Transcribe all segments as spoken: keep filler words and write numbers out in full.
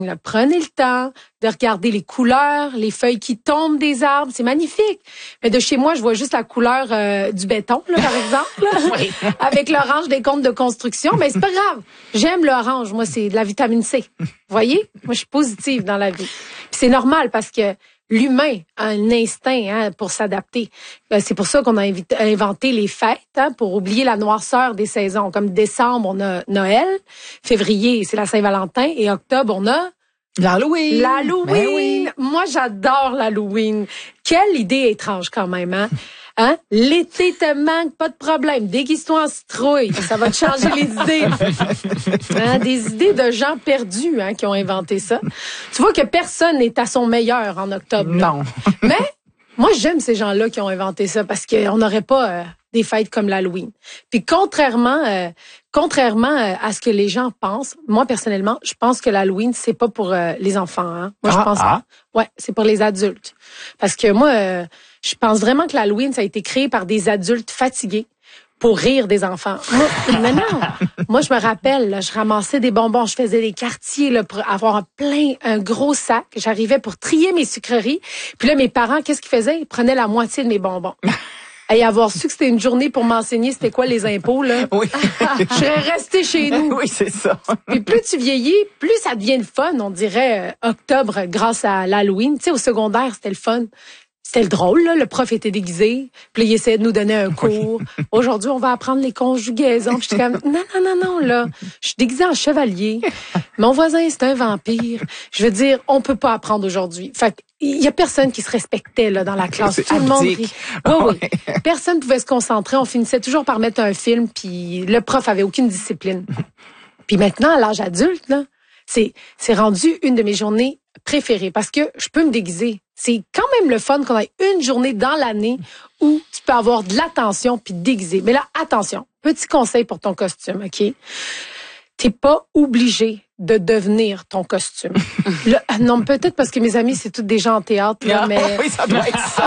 Là, prenez le temps de regarder les couleurs, les feuilles qui tombent des arbres, c'est magnifique. Mais de chez moi, je vois juste la couleur euh, du béton, là, par exemple, oui. Avec l'orange des comptes de construction. Mais c'est pas grave. J'aime l'orange. Moi, c'est de la vitamine C. Vous voyez? Moi, je suis positive dans la vie. Puis c'est normal parce que l'humain a un instinct hein, pour s'adapter. C'est pour ça qu'on a inventé les fêtes, hein, pour oublier la noirceur des saisons. Comme décembre, on a Noël. Février, c'est la Saint-Valentin. Et octobre, on a l'Halloween. L'Halloween. Ben oui. Moi, j'adore l'Halloween. Quelle idée étrange quand même, hein? Hein? L'été te manque, pas de problème. Déguise-toi en citrouille. Ça va te changer les idées. Hein? Des idées de gens perdus hein, qui ont inventé ça. Tu vois que personne n'est à son meilleur en octobre. Là. Non. Mais moi, j'aime ces gens-là qui ont inventé ça parce qu'on n'aurait pas euh, des fêtes comme l'Halloween. Puis contrairement, euh, contrairement euh, à ce que les gens pensent, moi personnellement, je pense que l'Halloween c'est pas pour euh, les enfants. Hein? Moi, ah, je pense, ah. ouais, c'est pour les adultes. Parce que moi. Euh, Je pense vraiment que l'Halloween, ça a été créé par des adultes fatigués pour rire des enfants. Moi, mais non. Moi, je me rappelle, là, je ramassais des bonbons, je faisais des quartiers là, pour avoir un plein, un gros sac. J'arrivais pour trier mes sucreries. Puis là, mes parents, qu'est-ce qu'ils faisaient? Ils prenaient la moitié de mes bonbons. Et avoir su que c'était une journée pour m'enseigner c'était quoi les impôts, là. Oui. Je serais restée chez nous. Oui, c'est ça. Puis plus tu vieillis, plus ça devient le fun. On dirait euh, octobre grâce à l'Halloween. Tu sais, au secondaire, c'était le fun. C'était le drôle, là. Le prof était déguisé. Puis il essayait de nous donner un cours. Aujourd'hui, on va apprendre les conjugaisons. Puis j'étais comme, non, non, non, non, là. Je suis déguisée en chevalier. Mon voisin, c'est un vampire. Je veux dire, on peut pas apprendre aujourd'hui. Fait il y a personne qui se respectait, là, dans la classe. C'est Tout le monde abdique. Oui, oui. Personne pouvait se concentrer. On finissait toujours par mettre un film. Puis le prof avait aucune discipline. Puis maintenant, à l'âge adulte, là, c'est, c'est rendu une de mes journées préférées parce que je peux me déguiser. C'est quand même le fun qu'on ait une journée dans l'année où tu peux avoir de l'attention puis te déguiser. Mais là, attention, petit conseil pour ton costume, OK? T'es pas obligé de devenir ton costume. Le, non, peut-être parce que mes amis, c'est tous des gens en théâtre, là, mais... Oui, ça doit être ça.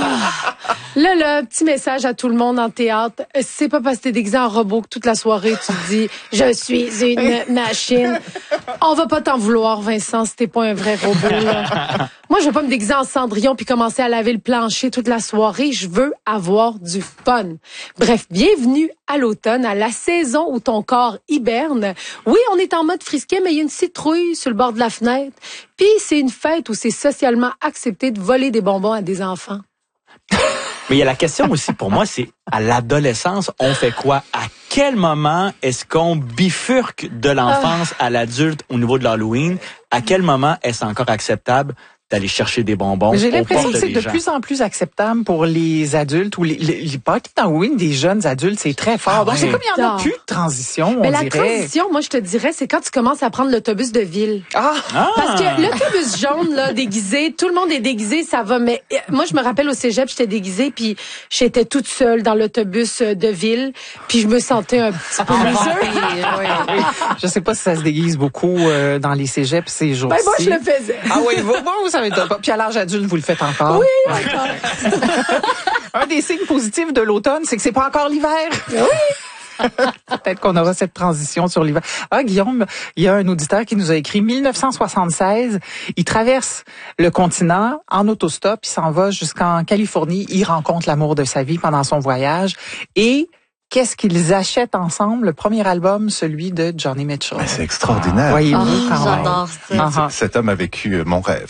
Là, là, petit message à tout le monde en théâtre. C'est pas parce que t'es déguisé en robot que toute la soirée, tu te dis « Je suis une machine ». On va pas t'en vouloir, Vincent, si t'es pas un vrai robot, là. Moi, je vais pas me déguiser en Cendrillon puis commencer à laver le plancher toute la soirée. Je veux avoir du fun. Bref, bienvenue à l'automne, à la saison où ton corps hiberne. Oui, on est en mode frisquet, mais il y a une citrouille sur le bord de la fenêtre. Puis c'est une fête où c'est socialement accepté de voler des bonbons à des enfants. Mais il y a la question aussi, pour moi, c'est à l'adolescence, on fait quoi? À quel moment est-ce qu'on bifurque de l'enfance à l'adulte au niveau de l'Halloween? À quel moment est-ce encore acceptable d'aller chercher des bonbons? J'ai l'impression que c'est de gens. plus en plus acceptable pour les adultes ou les, les, les parties d'Halloween des jeunes adultes, c'est très fort. Ah Donc, ouais. c'est comme il n'y en a plus de transition, Mais on la dirait. transition, moi, je te dirais, c'est quand tu commences à prendre l'autobus de ville. Ah! Parce que l'autobus jaune, là, déguisé, tout le monde est déguisé, ça va, mais moi, je me rappelle au cégep, j'étais déguisée, puis j'étais toute seule dans l'autobus de ville, puis je me sentais un petit peu loser. oui, oui, oui. Je sais pas si ça se déguise beaucoup euh, dans les cégeps ces jours-ci. Ben, moi, je le faisais. Ah oui, vous, vous savez pas. Puis à l'âge adulte, vous le faites encore. Oui, encore. Un des signes positifs de l'automne, c'est que c'est pas encore l'hiver. Oui. Peut-être qu'on aura cette transition sur l'hiver. Ah, Guillaume, il y a un auditeur qui nous a écrit mille neuf cent soixante-seize. Il traverse le continent en autostop. Il s'en va jusqu'en Californie. Il rencontre l'amour de sa vie pendant son voyage. Et qu'est-ce qu'ils achètent ensemble? Le premier album, celui de Johnny Mitchell. Mais c'est extraordinaire. Voyez-vous, oh, quand j'adore même. ça. Uh-huh. Cet homme a vécu mon rêve.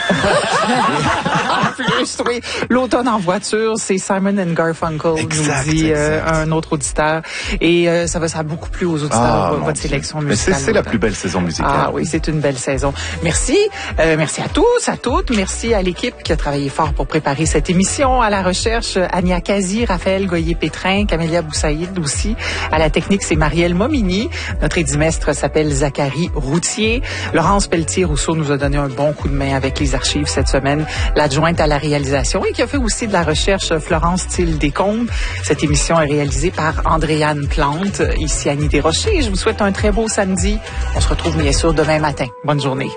En plus, oui. L'automne en voiture, c'est Simon and Garfunkel, exact, nous dit euh, exact. un autre auditeur. Et euh, ça va, ça a beaucoup plu aux auditeurs, Ah, votre mon sélection Dieu. musicale. Mais c'est, c'est la plus belle saison musicale. Ah oui, c'est une belle saison. Merci. Euh, merci à tous, à toutes. Merci à l'équipe qui a travaillé fort pour préparer cette émission. À la recherche, Ania Kazi, Raphaël Goyer-Pétrin, Camélia Boussaïd aussi. À la technique, c'est Marielle Momini. Notre édimestre s'appelle Zachary Routier. Laurence Pelletier-Rousseau nous a donné un bon coup de main avec les archives cette semaine. L'adjointe à la réalisation et qui a fait aussi de la recherche, Florence Thiel-Descombes. Cette émission est réalisée par Andréane Plante. Ici Annie Desrochers. Je vous souhaite un très beau samedi. On se retrouve bien sûr demain matin. Bonne journée.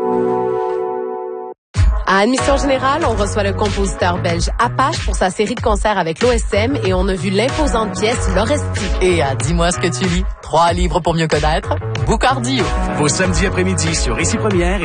À Admission Générale, on reçoit le compositeur belge Apache pour sa série de concerts avec l'O S M et on a vu l'imposante pièce L'Oresti. Et à Dis-moi ce que tu lis, trois livres pour mieux connaître. Boucardio. Vos samedis après-midi sur Ici Première